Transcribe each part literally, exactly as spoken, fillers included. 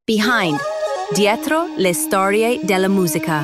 Behind, dietro le storie della musica.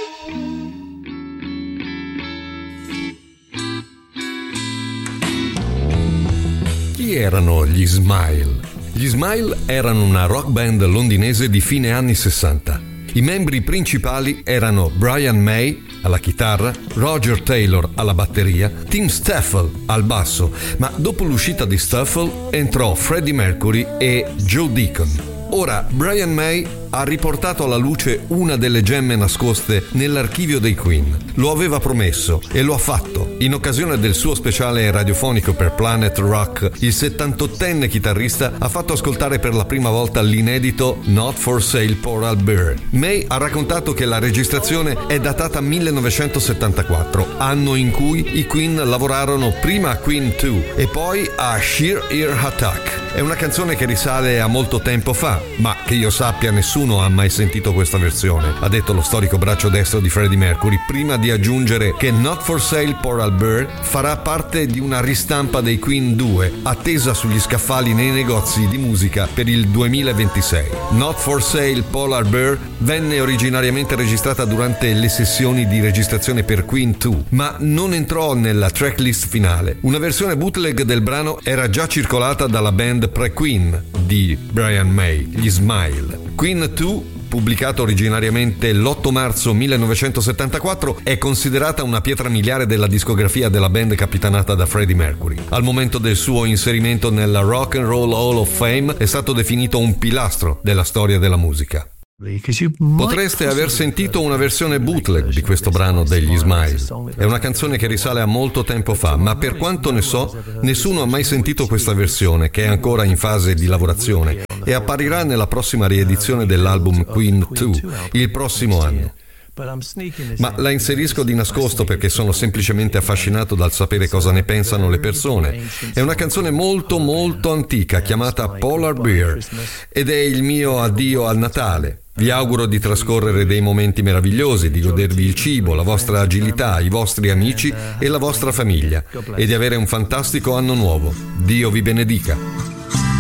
Chi erano gli Smile? Gli Smile erano una rock band londinese di fine anni sessanta. I membri principali erano Brian May alla chitarra, Roger Taylor alla batteria, Tim Staffel al basso, ma dopo l'uscita di Staffel entrò Freddie Mercury e Joe Deacon. Ora, Brian May ha riportato alla luce una delle gemme nascoste nell'archivio dei Queen. Lo aveva promesso e lo ha fatto. In occasione del suo speciale radiofonico per Planet Rock, il settantottenne chitarrista ha fatto ascoltare per la prima volta l'inedito Not For Sale Polar Bear. May ha raccontato che la registrazione è datata millenovecentosettantaquattro, anno in cui i Queen lavorarono prima a Queen due e poi a Sheer Ear Attack. È una canzone che risale a molto tempo fa, ma che io sappia nessuno ha mai sentito questa versione, ha detto lo storico braccio destro di Freddie Mercury, prima di aggiungere che Not For Sale Polar Bear farà parte di una ristampa dei Queen due, attesa sugli scaffali nei negozi di musica per il duemilaventisei. Not For Sale Polar Bear venne originariamente registrata durante le sessioni di registrazione per Queen due, ma non entrò nella tracklist finale. Una versione bootleg del brano era già circolata dalla band pre-Queen di Brian May, gli Smile. Queen due, pubblicato originariamente l'otto marzo millenovecentosettantaquattro, è considerata una pietra miliare della discografia della band capitanata da Freddie Mercury. Al momento del suo inserimento nella Rock and Roll Hall of Fame è stato definito un pilastro della storia della musica. Potreste aver sentito una versione bootleg di questo brano degli Smile. È una canzone che risale a molto tempo fa, ma per quanto ne so, nessuno ha mai sentito questa versione, che è ancora in fase di lavorazione e apparirà nella prossima riedizione dell'album Queen due il prossimo anno. Ma la inserisco di nascosto perché sono semplicemente affascinato dal sapere cosa ne pensano le persone. È una canzone molto molto antica chiamata Polar Bear ed è il mio addio al Natale. Vi auguro di trascorrere dei momenti meravigliosi, di godervi il cibo, la vostra agilità, i vostri amici e la vostra famiglia e di avere un fantastico anno nuovo. Dio vi benedica.